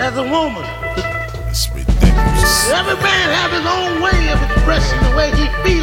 as a woman. It's ridiculous. Every man have his own way of expressing the way he feels.